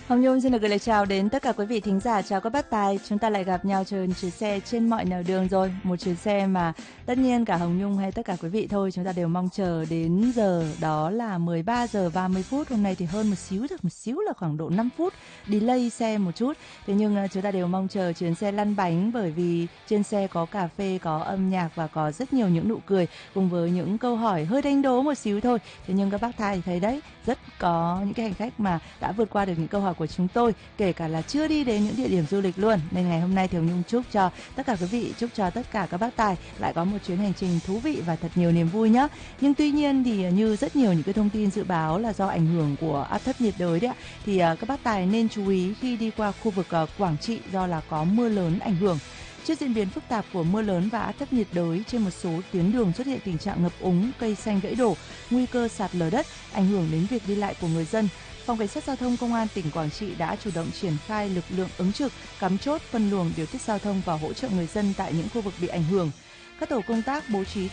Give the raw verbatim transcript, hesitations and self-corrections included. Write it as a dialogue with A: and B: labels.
A: Hồng Nhung xin được gửi lời chào đến tất cả quý vị thính giả. Chào các bác tài, chúng ta lại gặp nhau trên chuyến xe trên mọi nẻo đường rồi. Một chuyến xe mà tất nhiên cả Hồng Nhung hay tất cả quý vị thôi, chúng ta đều mong chờ đến giờ, đó là mười ba giờ ba mươi phút. Hôm nay thì hơn một xíu thôi, một xíu là khoảng độ năm phút delay xe một chút. Thế nhưng chúng ta đều mong chờ chuyến xe lăn bánh, bởi vì trên xe có cà phê, có âm nhạc và có rất nhiều những nụ cười cùng với những câu hỏi hơi đánh đố một xíu thôi. Thế nhưng các bác tài thấy đấy, rất có những cái hành khách mà đã vượt qua được những câu hỏi của chúng tôi, kể cả là chưa đi đến những địa điểm du lịch luôn. Nên ngày hôm nay thì Hồng Nhung chúc cho tất cả quý vị, chúc cho tất cả các bác tài lại có một chuyến hành trình thú vị và thật nhiều niềm vui nhé. Nhưng tuy nhiên thì như rất nhiều những cái thông tin dự báo là do ảnh hưởng của áp thấp nhiệt đới đấy ạ, thì các bác tài nên chú ý khi đi qua khu vực Quảng Trị do là có mưa lớn ảnh hưởng. Trước diễn biến phức tạp của mưa lớn và áp thấp nhiệt đới, trên một số tuyến đường xuất hiện tình trạng ngập úng, cây xanh gãy đổ, nguy cơ sạt lở đất, ảnh hưởng đến việc đi lại của người dân. Phòng Cảnh sát Giao thông Công an tỉnh Quảng Trị đã chủ động triển khai lực lượng ứng trực, cắm chốt, phân luồng, điều tiết giao thông và hỗ trợ người dân tại những khu vực bị ảnh hưởng. Các tổ công tác bố trí